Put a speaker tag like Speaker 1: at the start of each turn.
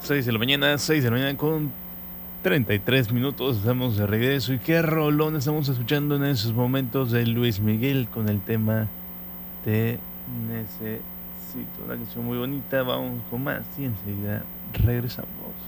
Speaker 1: 6 de la mañana, 6 de la mañana con 33 minutos. Estamos de regreso. ¿Y qué rolón estamos escuchando en esos momentos de Luis Miguel con el tema Te Necesito? Una canción muy bonita. Vamos con más y enseguida regresamos.